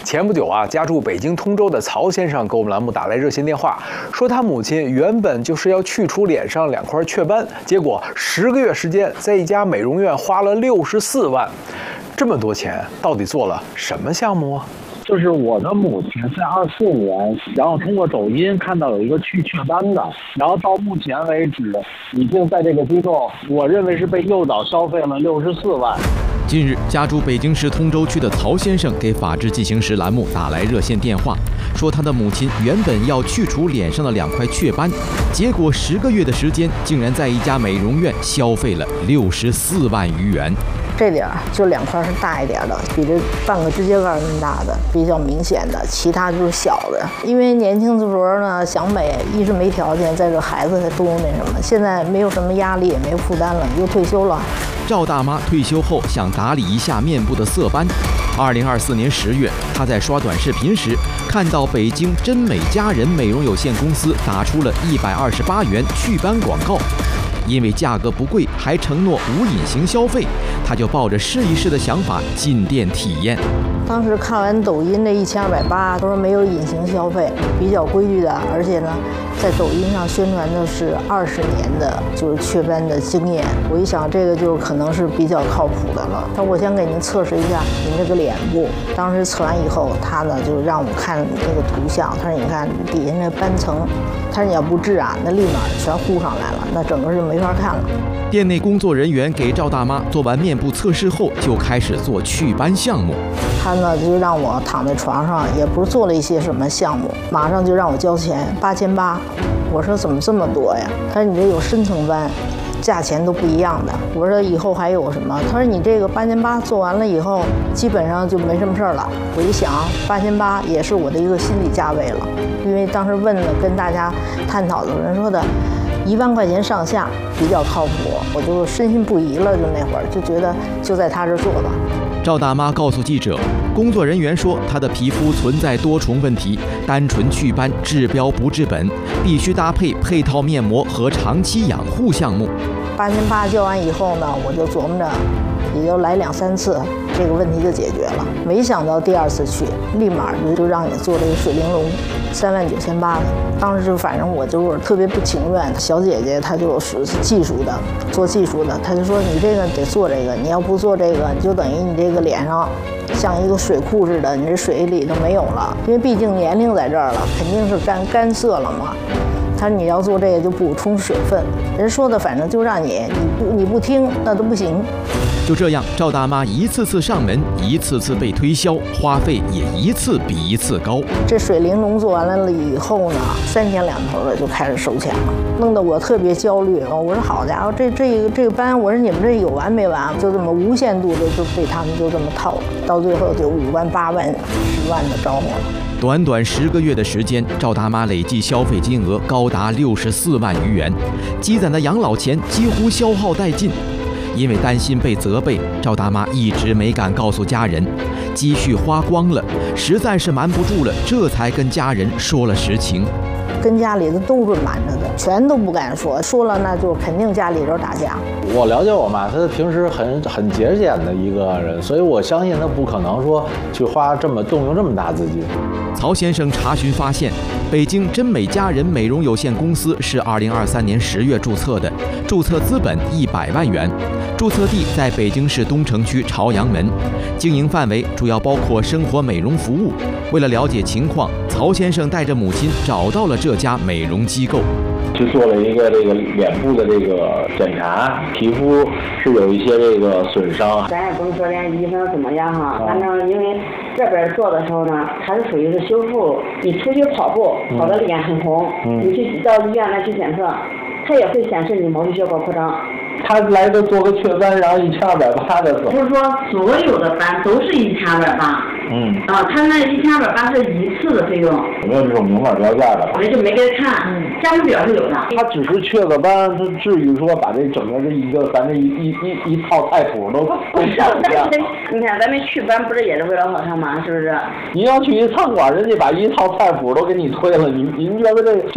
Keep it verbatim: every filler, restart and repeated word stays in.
前不久啊，家住北京通州的曹先生给我们栏目打来热线电话，说他母亲原本就是要去除脸上两块雀斑，结果十个月时间，在一家美容院花了六十四万，这么多钱到底做了什么项目啊？ 就是我的母亲在二四年，然后通过抖音看到有一个去雀斑的，然后到目前为止，已经在这个机构，我认为是被诱导消费了六十四万。 近日，家住北京市通州区的曹先生给《法治进行时》栏目打来热线电话，说他的母亲原本要去除脸上的两块雀斑，结果十个月的时间，竟然在一家美容院消费了六十四万余元。 这点就两块是大一点的，比这半个指甲盖那么大的，比较明显的，其他就是小的。因为年轻的时候呢，想美，一是没条件，再者孩子都那什么，现在没有什么压力，也没有负担了，又退休了。 赵大妈退休后想打理一下面部的色斑。二零二四年十月，她在刷短视频时，看到北京真美佳人美容有限公司打出了一百二十八元祛斑广告。因为价格不贵，还承诺无隐形消费，他就抱着试一试的想法进店体验。 当时看完抖音这一千二百八，都说没有隐形消费，比较规矩的，而且呢，在抖音上宣传的是二十年的就是雀斑的经验。我一想，这个就可能是比较靠谱的了。他说我先给您测试一下您这个脸部。当时测完以后，他呢就让我看这个图像，他说你看底下那斑层，他说你要不治啊，那立马全糊上来了，那整个是没法看了。 店内工作人员给赵大妈做完面部测试后，就开始做祛斑项目。 他呢就让我躺在床上，也不是做了一些什么项目，马上就让我交钱八千八。我说怎么这么多呀？他说你这有深层斑，价钱都不一样的。我说以后还有什么？他说你这个八千八做完了以后，基本上就没什么事儿了。我一想，八千八也是我的一个心理价位了，因为当时问了跟大家探讨的人说的。一万块钱上下比较靠谱，我就深信不疑了。就那会儿就觉得就在他这做吧。 赵大妈告诉记者，工作人员说她的皮肤存在多重问题，单纯祛斑治标不治本，必须搭配配套面膜和长期养护项目。 八千八交完以后呢，我就琢磨着，也就来两三次，这个问题就解决了。没想到第二次去，立马就就让你做这个水玲珑，三万九千八的。当时就反正我就是特别不情愿。小姐姐她就是技术的，做技术的，她就说你这个得做这个，你要不做这个，你就等于你这个脸上像一个水库似的，你这水里头没有了，因为毕竟年龄在这儿了，肯定是干干涩了嘛。他说你要做这个就补充水分，人说的反正就让你你不你不听那都不行。 就这样，赵大妈一次次上门，一次次被推销，花费也一次比一次高。 这水玲珑做完了以后呢，三天两头的就开始收钱了，弄得我特别焦虑。我说好家伙，这这个这个班，我说你们这有完没完？就这么无限度的就被他们就这么套了，到最后就五万、八万、十万的招呼了。 短短十个月的时间，赵大妈累计消费金额高达六十四万余元，积攒的养老钱几乎消耗殆尽。因为担心被责备，赵大妈一直没敢告诉家人，积蓄花光了，实在是瞒不住了，这才跟家人说了实情。 跟家里的都是瞒着的，全都不敢说，说了那就肯定家里头打架。 我了解我妈，她平时很很节俭的一个人，所以我相信她不可能说去花这么动用这么大资金。 曹先生查询发现，北京真美佳人美容有限公司是二零二三年十月注册的，注册资本一百万元，注册地在北京市东城区朝阳门，经营范围主要包括生活美容服务。为了了解情况，曹先生带着母亲找到了这家美容机构， 去做了一个这个脸部的这个检查，皮肤是有一些这个损伤。 咱也不能说人家医生怎么样哈，反正因为这边做的时候呢，它是属于是修复。你出去跑步，跑的脸很红，嗯、你去到医院来去检测，它也会显示你毛细血管扩张。 他来这做个雀斑，然后一千二百八的。 不是说所有的斑都是一千二百八。嗯。啊，他那一千二百八是一次的费用。 有没有这种明码标价的？ 我就没给他看，嗯、价目表是有的。 他只是雀个斑，他至于说把这整个这一个咱这一一一一套菜谱都都想一样。 你看咱们祛斑不是也是为了好看吗？是不是？ 您要去一餐馆，人家把一套菜谱都给你推了，您您觉得这